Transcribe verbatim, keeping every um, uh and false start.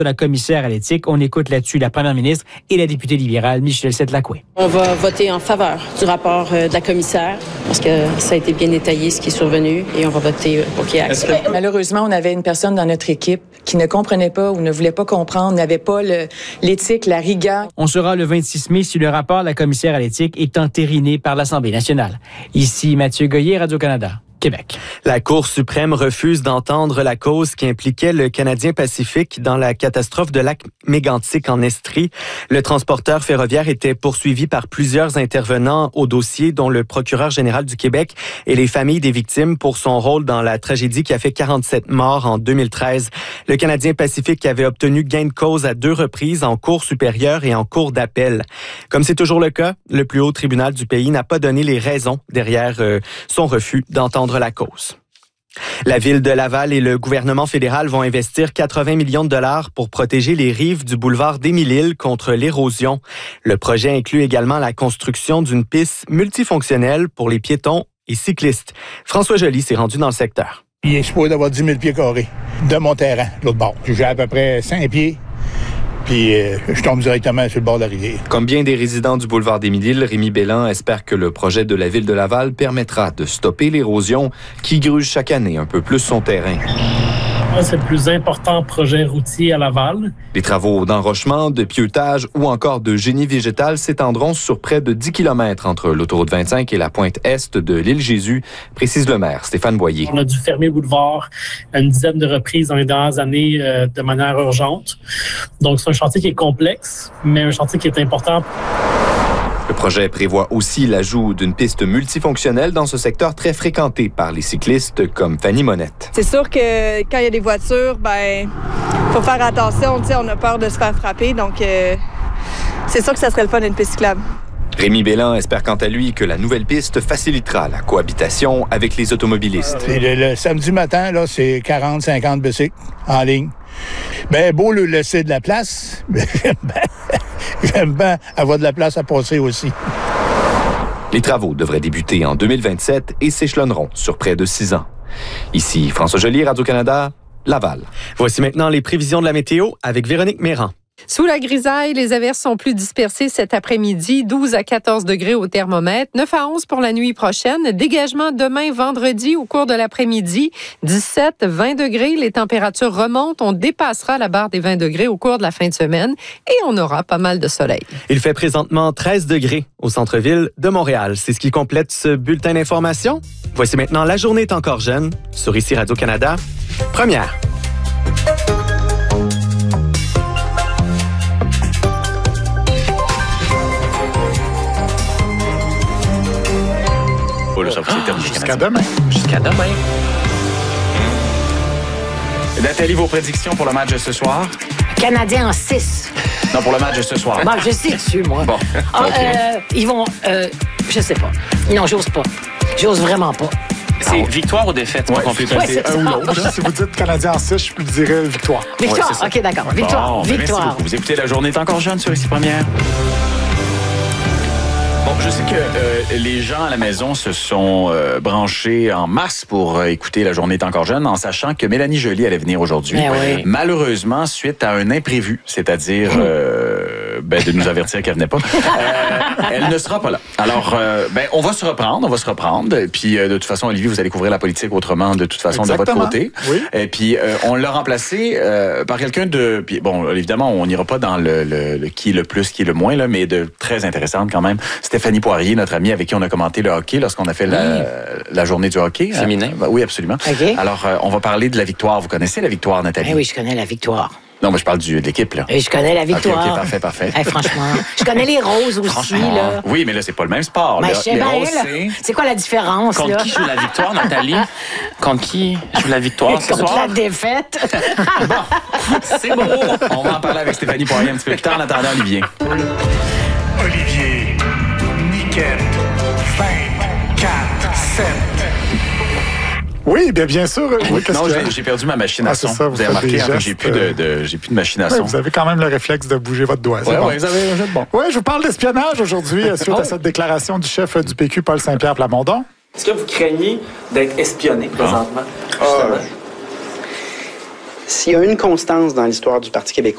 de la commissaire à l'éthique. On écoute là-dessus la première ministre et la députée libérale Michèle Setlacoué. On va voter en faveur du rapport de la commissaire parce que ça a été bien détaillé ce qui est survenu et on va voter pour qu'il y ait action. Malheureusement, on avait une personne dans notre équipe qui ne comprenait pas ou ne voulait pas comprendre, n'avait pas le, l'éthique, la rigueur. On saura le vingt-six mai si le rapport de la commissaire à l'éthique est entériné par l'Assemblée nationale. Ici Mathieu Goyer, Radio-Canada. Québec. La Cour suprême refuse d'entendre la cause qui impliquait le Canadien Pacifique dans la catastrophe de lac Mégantic en Estrie. Le transporteur ferroviaire était poursuivi par plusieurs intervenants au dossier, dont le procureur général du Québec et les familles des victimes pour son rôle dans la tragédie qui a fait quarante-sept morts en deux mille treize. Le Canadien Pacifique avait obtenu gain de cause à deux reprises en cour supérieure et en cour d'appel. Comme c'est toujours le cas, le plus haut tribunal du pays n'a pas donné les raisons derrière euh, son refus d'entendre la cause. La ville de Laval et le gouvernement fédéral vont investir quatre-vingts millions de dollars pour protéger les rives du boulevard d'Émile-Île contre l'érosion. Le projet inclut également la construction d'une piste multifonctionnelle pour les piétons et cyclistes. François Joly s'est rendu dans le secteur. Il est supposé d'avoir dix mille pieds carrés de mon terrain, l'autre bord. J'ai à peu près cinq pieds. Puis euh, je tombe directement sur le bord de la rivière. Comme bien des résidents du boulevard des Mille-Îles, Rémi Bélan espère que le projet de la ville de Laval permettra de stopper l'érosion qui gruge chaque année un peu plus son terrain. C'est le plus important projet routier à Laval. Les travaux d'enrochement, de pieutage ou encore de génie végétal s'étendront sur près de dix kilomètres entre l'autoroute vingt-cinq et la pointe est de l'île Jésus, précise le maire Stéphane Boyer. On a dû fermer le boulevard à une dizaine de reprises dans les dernières années euh, de manière urgente. Donc c'est un chantier qui est complexe, mais un chantier qui est important. Le projet prévoit aussi l'ajout d'une piste multifonctionnelle dans ce secteur très fréquenté par les cyclistes comme Fanny Monette. C'est sûr que quand il y a des voitures, ben faut faire attention, on a peur de se faire frapper, donc euh, c'est sûr que ça serait le fun d'une piste cyclable. Rémi Bélan espère quant à lui que la nouvelle piste facilitera la cohabitation avec les automobilistes. Le, le samedi matin, là, c'est quarante à cinquante bicycles en ligne. Ben beau le laisser de la place, mais j'aime bien, j'aime bien avoir de la place à passer aussi. Les travaux devraient débuter en deux mille vingt-sept et s'échelonneront sur près de six ans. Ici François Joly, Radio-Canada, Laval. Voici maintenant les prévisions de la météo avec Véronique Méran. Sous la grisaille, les averses sont plus dispersées cet après-midi. douze à quatorze degrés au thermomètre. neuf à onze pour la nuit prochaine. Dégagement demain, vendredi, au cours de l'après-midi. dix-sept, vingt degrés. Les températures remontent. On dépassera la barre des vingt degrés au cours de la fin de semaine. Et on aura pas mal de soleil. Il fait présentement treize degrés au centre-ville de Montréal. C'est ce qui complète ce bulletin d'information. Voici maintenant La journée est encore jeune sur ici Radio-Canada. Première. Ah, jusqu'à demain. Jusqu'à demain. Nathalie, vos prédictions pour le match de ce soir? Canadien en six. Non, pour le match de ce soir. Bon, je sais dessus, moi. Bon. Ah, Okay. euh, ils vont... Euh, je sais pas. Non, j'ose pas. J'ose vraiment pas. C'est victoire ou défaite? Ouais, qu'on peut ouais, passer c'est un ou ça. l'autre. Si vous dites Canadien en six, je vous dirais victoire. Victoire, Ouais, c'est ça. OK, d'accord. Victoire, Bon, ben, victoire. Merci beaucoup. Vous écoutez La journée est encore jeune sur Ici Première. Bon, je sais que euh, les gens à la maison se sont euh, branchés en masse pour euh, écouter La journée est encore jeune, en sachant que Mélanie Joly allait venir aujourd'hui. Ben oui. Malheureusement, suite à un imprévu, c'est-à-dire euh, ben, de nous avertir qu'elle venait pas, euh, elle ne sera pas là. Alors, euh, ben, on va se reprendre, on va se reprendre. Puis, euh, de toute façon, Olivier, vous allez couvrir la politique autrement, de toute façon, Exactement. de votre côté. Oui. Et puis, euh, on l'a remplacé euh, par quelqu'un de... Puis, bon, évidemment, on n'ira pas dans le, le, le qui est le plus, qui est le moins, là, mais de très intéressante quand même. Stéphanie Poirier, notre amie avec qui on a commenté le hockey lorsqu'on a fait la, Oui. la journée du hockey. Féminin. Euh, oui, absolument. OK. Alors, euh, on va parler de la victoire. Vous connaissez la victoire, Nathalie? Ben oui, je connais la victoire. Non, mais je parle du, de l'équipe, là. Et je connais la victoire. OK, OK, parfait, parfait. Hey, franchement. Je connais les roses aussi, Franchement, là. oui, mais là, c'est pas le même sport. Ben, là. je sais Les bien, roses, là. c'est... C'est quoi la différence, Contre là? qui joue la victoire, Nathalie? Contre qui joue la victoire ce Contre soir? la défaite. Bon, c'est beau. On va en parler avec Stéphanie Poirier un petit peu plus tard. En attendant, Olivier. Olivier, Niquette, vingt-quatre sept. Oui, bien, bien sûr. Oui, qu'est-ce Non, que- j'ai, j'ai perdu ma machine à Ah, son. c'est ça, vous vous avez faites remarqué des hein, que gestes, j'ai plus de, de- j'ai plus de machine à Ouais, son. vous avez quand même le réflexe de bouger votre doigt. c'est Ouais, bon. ouais, vous avez un jeu de bon. Oui, je vous parle d'espionnage aujourd'hui euh, suite Oh. à cette déclaration du chef euh, du P Q, Paul Saint-Pierre Plamondon. Est-ce que vous craignez d'être espionné présentement? S'il y a une constance dans l'histoire du Parti québécois,